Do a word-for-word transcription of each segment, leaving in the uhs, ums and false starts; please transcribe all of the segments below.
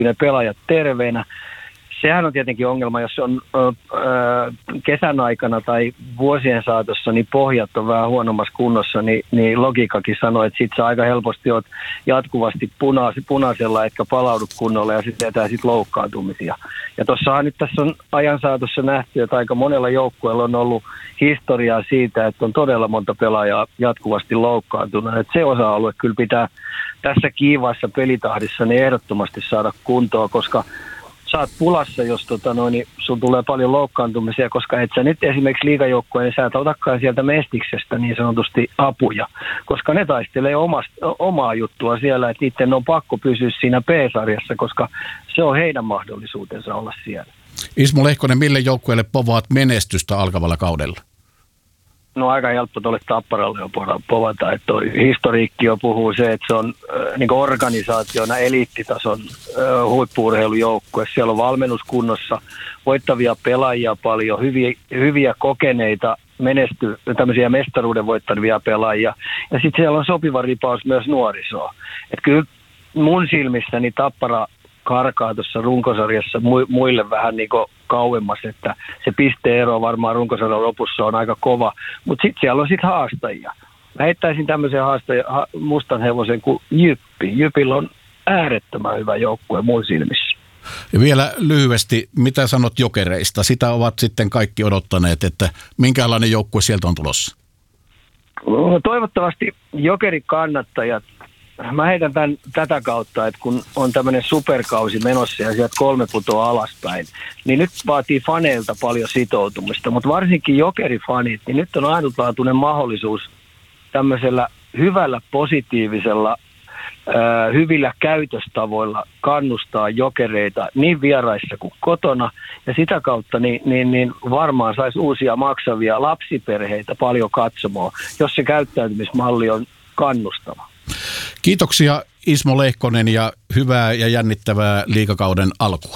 pelaajat terveenä. Sehän on tietenkin ongelma, jos on ö, ö, kesän aikana tai vuosien saatossa, niin pohjat on vähän huonommassa kunnossa, niin, niin logiikakin sanoo, että sit sä aika helposti oot jatkuvasti puna, punaisella, etkä palaudu kunnolla ja sitten etää sit loukkaantumisia. Ja tossahan nyt tässä on ajan saatossa nähty, että aika monella joukkueella on ollut historiaa siitä, että on todella monta pelaajaa jatkuvasti loukkaantunut. Et se osa-alue kyllä pitää tässä kiivaassa pelitahdissa niin ehdottomasti saada kuntoon, koska sä oot pulassa, jos tota noin, niin sun tulee paljon loukkaantumisia, koska et sä nyt esimerkiksi liigajoukkueen, niin sä et otakaan sieltä Mestiksestä niin sanotusti apuja, koska ne taistelee omasta, omaa juttua siellä, että niiden on pakko pysyä siinä P-sarjassa, koska se on heidän mahdollisuutensa olla siellä. Ismo Lehkonen, mille joukkueelle povaat menestystä alkavalla kaudella? No aika helppo tuolle Tapparalle jo povata, että historiikki jo puhuu se, että se on äh, niin organisaationa eliittitason äh, huippu-urheilujoukkue. Siellä on valmennuskunnossa, voittavia pelaajia paljon, hyviä, hyviä kokeneita, menesty, tämmöisiä mestaruuden voittavia pelaajia. Ja sitten siellä on sopiva ripaus myös nuorisoa. Että kyllä mun silmissäni Tappara karkaa tuossa runkosarjassa muille vähän niin kuin kauemmas, että se pisteero varmaan runkosarjan lopussa on aika kova, mutta sitten siellä on sitten haastajia. Mä heittäisin tämmöisen haastajan, ha, mustan hevosen kuin Jyppi. Jypillä on äärettömän hyvä joukkue mun silmissä. Ja vielä lyhyesti, mitä sanot Jokereista? Sitä ovat sitten kaikki odottaneet, että minkälainen joukkue sieltä on tulossa? No, toivottavasti Jokeri-kannattajat. Mä heitän tämän tätä kautta, että kun on tämmöinen superkausi menossa ja sieltä kolme putoaa alaspäin, niin nyt vaatii faneilta paljon sitoutumista, mutta varsinkin Jokeri-fanit, niin nyt on ainutlaatuinen mahdollisuus tämmöisellä hyvällä, positiivisella, ää, hyvillä käytöstavoilla kannustaa Jokereita niin vieraissa kuin kotona, ja sitä kautta niin, niin, niin varmaan saisi uusia maksavia lapsiperheitä paljon katsomaan, jos se käyttäytymismalli on kannustava. Kiitoksia Ismo Lehkonen ja hyvää ja jännittävää liigakauden alkua.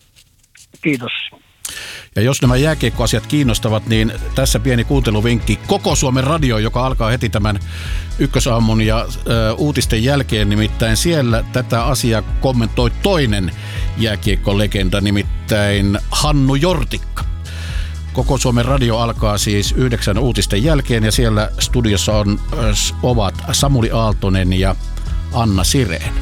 Kiitos. Ja jos nämä jääkiekkoasiat kiinnostavat, niin tässä pieni kuunteluvinkki Koko Suomen radio, joka alkaa heti tämän ykkösaamun ja ö, uutisten jälkeen. Nimittäin siellä tätä asiaa kommentoi toinen jääkiekkolegenda, nimittäin Hannu Jortikka. Koko Suomen radio alkaa siis yhdeksän uutisten jälkeen ja siellä studiossa on, ovat Samuli Aaltonen ja Anna Sireen.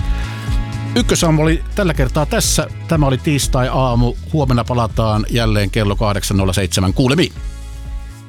Ykkösaamu oli tällä kertaa tässä. Tämä oli tiistai-aamu. Huomenna palataan jälleen kello kahdeksan nolla seitsemän. Kuulemiin.